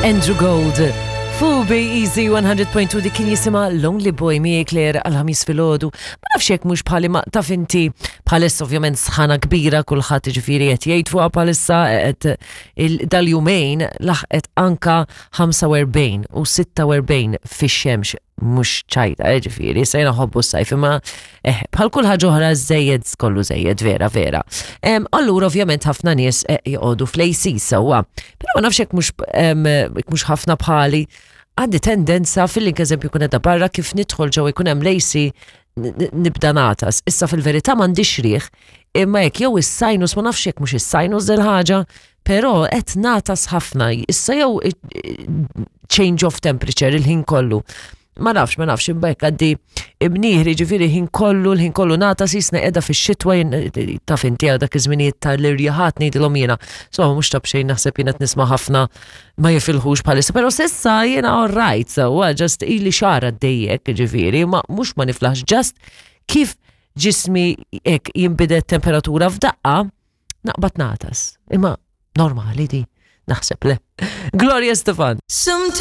Andrew Gold. Fubi Easy 100.2 dik kien jisima Lonely Boy mi Claire għal-ħamis fil-ħodu. Ma nafx hekk mhux bħali ma taf inti bħalissa ovvjament sħana kbira kulħadd ġifieri qed jgħid fuqha bħalissa dal-jumejn laħqet anka 45 u 46 fix-xemx mhux ċajta ġifieri se naħobbu s-sajf imma bħal kull ħaġa oħra żejjed kollu żejjed vera. Allura ovvjament ħafna nies jqogħdu fl-AC sewwa. Però ma nafx hekk mhux ħafna bħali għandi tendenza fil-link eżempju kun edha barra kif nidħol ġew ikun hemm lejsi nibda natas. Issa fil-verità m'għandix riħ, imma hekk jew is-sinus ma nafx hekk mhux is-sinus del ħaġa, però qed natas ħafna. Issa jew change of temperature il-ħin kollu. Ma nafx imbagħad għaddi ibnieħri ġifieri ħin kollu natas jisna qiegħda fix-xitwa taf inti dak iż-żminijiet tal-irjaħat ngħidilhom jiena. So mhux tab xejn naħseb jiena qed nisma' ħafna ma jifilħux bħalissa, però s'issa jiena all right, so just ili xara dejjek ġifieri, ma mhux ma niflaħx just kif ġismi hekk jinbidet temperatura f'daqqa naqbad natas. Imma normali di naħseb le. Gloria Stefan.